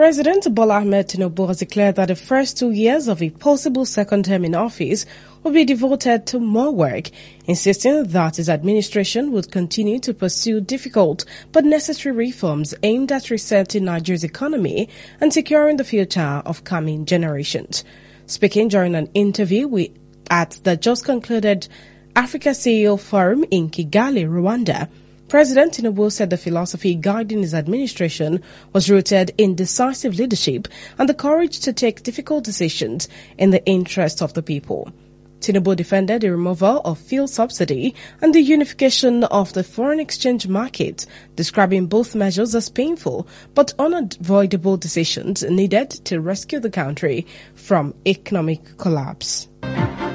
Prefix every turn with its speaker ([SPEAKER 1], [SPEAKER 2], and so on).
[SPEAKER 1] President Bola Ahmed Tinubu has declared that the first 2 years of a possible second term in office will be devoted to more work, insisting that his administration would continue to pursue difficult but necessary reforms aimed at resetting Nigeria's economy and securing the future of coming generations. Speaking during an interview at the just concluded Africa CEO Forum in Kigali, Rwanda, President Tinubu said the philosophy guiding his administration was rooted in decisive leadership and the courage to take difficult decisions in the interest of the people. Tinubu defended the removal of fuel subsidy and the unification of the foreign exchange market, describing both measures as painful but unavoidable decisions needed to rescue the country from economic collapse.